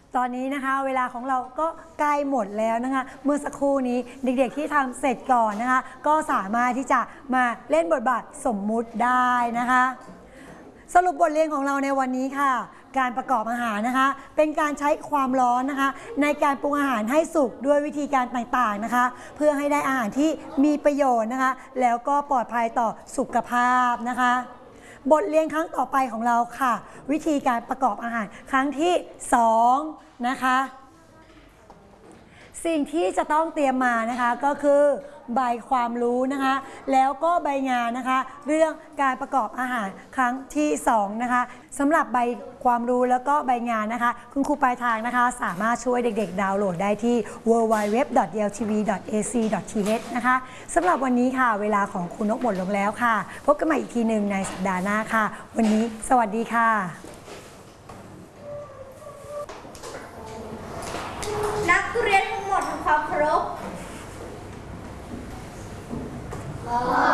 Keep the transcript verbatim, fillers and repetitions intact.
ตอนนี้นะคะเวลาของเราก็ใกล้หมดแล้วนะคะเมื่อสักครู่นี้เด็กๆที่ทำเสร็จก่อนนะคะก็สามารถที่จะมาเล่นบทบาทสมมุติได้นะคะสรุปบทเรียนของเราในวันนี้ค่ะการประกอบอาหารนะคะเป็นการใช้ความร้อนนะคะในการปรุงอาหารให้สุกด้วยวิธีการต่างๆนะคะเพื่อให้ได้อาหารที่มีประโยชน์นะคะแล้วก็ปลอดภัยต่อสุขภาพนะคะบทเรียนครั้งต่อไปของเราค่ะวิธีการประกอบอาหารครั้งที่สองนะคะสิ่งที่จะต้องเตรียมมานะคะก็คือใบความรู้นะคะแล้วก็ใบงานนะคะเรื่องการประกอบอาหารครั้งที่สองนะคะสำหรับใบความรู้แล้วก็ใบงานนะคะคุณครูปลายทางนะคะสามารถช่วยเด็กๆดาวน์โหลดได้ที่ ดับเบิลยู ดับเบิลยู ดับเบิลยู ดอท ดี แอล ที วี ดอท เอ ซี ดอท ที เอช นะคะสำหรับวันนี้ค่ะเวลาของคุณนกหมดลงแล้วค่ะพบกันใหม่อีกทีหนึ่งในสัปดาห์หน้าค่ะวันนี้สวัสดีค่ะนักเรียนทั้งหมดทำความเคารพ